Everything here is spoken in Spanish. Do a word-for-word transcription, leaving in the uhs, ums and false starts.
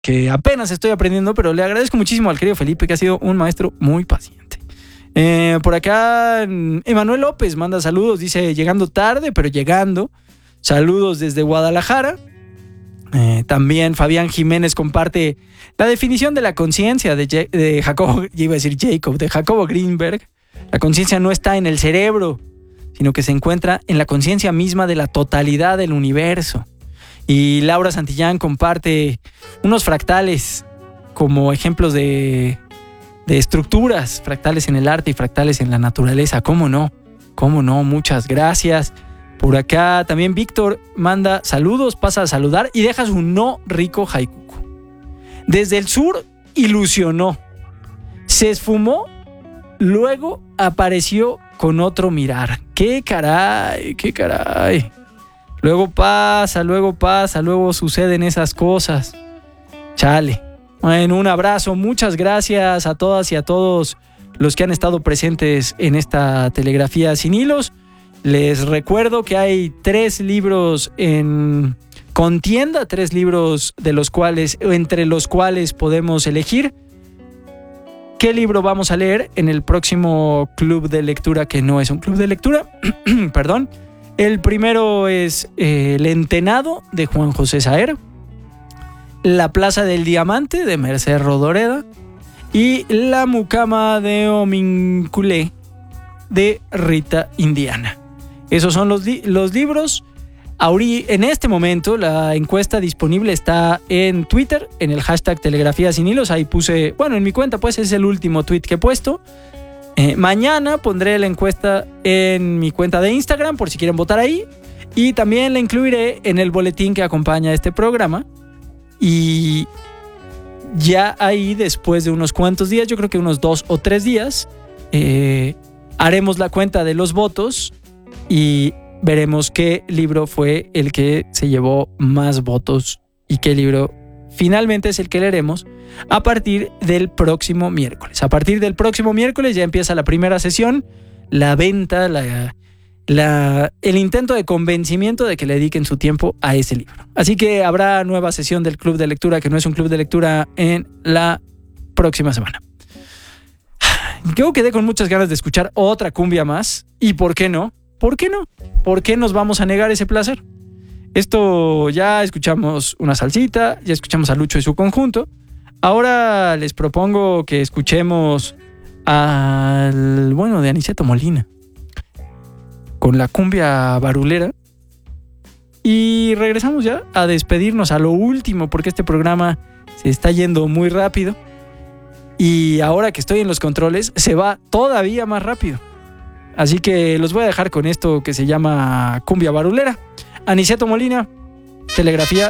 que apenas estoy aprendiendo, pero le agradezco muchísimo al querido Felipe, que ha sido un maestro muy paciente. Eh, por acá, Emanuel López manda saludos, dice, llegando tarde, pero llegando. Saludos desde Guadalajara. Eh, también Fabián Jiménez comparte la definición de la conciencia de, Je- de Jacobo, yo iba a decir Jacob, de Jacobo Greenberg. La conciencia no está en el cerebro, sino que se encuentra en la conciencia misma de la totalidad del universo. Y Laura Santillán comparte unos fractales como ejemplos de, de estructuras, fractales en el arte y fractales en la naturaleza. ¿Cómo no? ¿Cómo no? Muchas gracias. Por acá también Víctor manda saludos, pasa a saludar y deja su no rico haikuku. Desde el sur ilusionó, se esfumó, luego apareció con otro mirar. ¡Qué caray! ¡Qué caray! Luego pasa, luego pasa, luego suceden esas cosas. Chale. Bueno, un abrazo, muchas gracias a todas y a todos los que han estado presentes en esta Telegrafía sin hilos. Les recuerdo que hay tres libros en contienda, tres libros de los cuales, entre los cuales podemos elegir qué libro vamos a leer en el próximo club de lectura, que no es un club de lectura, perdón. El primero es eh, El Entenado, de Juan José Saer, La Plaza del Diamante, de Merced Rodoreda, y La Mucama de Ominculé, de Rita Indiana. Esos son los, li- los libros. Ahori, en este momento la encuesta disponible está en Twitter, en el hashtag Telegrafía sin hilos. Ahí puse, bueno, en mi cuenta pues es el último tweet que he puesto. Eh, mañana pondré la encuesta en mi cuenta de Instagram por si quieren votar ahí. Y también la incluiré en el boletín que acompaña este programa. Y ya ahí, después de unos cuantos días, yo creo que unos dos o tres días, eh, haremos la cuenta de los votos y veremos qué libro fue el que se llevó más votos y qué libro finalmente es el que leeremos a partir del próximo miércoles. A partir del próximo miércoles ya empieza la primera sesión, la venta, la, la, el intento de convencimiento de que le dediquen su tiempo a ese libro. Así que habrá nueva sesión del club de lectura, que no es un club de lectura, en la próxima semana. Yo quedé con muchas ganas de escuchar otra cumbia más. ¿Y por qué no? ¿Por qué no? ¿Por qué nos vamos a negar ese placer? Esto, ya escuchamos una salsita, ya escuchamos a Lucho y su conjunto. Ahora les propongo que escuchemos al, bueno, de Aniceto Molina, con la cumbia barulera. Y regresamos ya a despedirnos a lo último, porque este programa se está yendo muy rápido. Y ahora que estoy en los controles, se va todavía más rápido. Así que los voy a dejar con esto que se llama cumbia barulera. Aniceto Molina, Telegrafía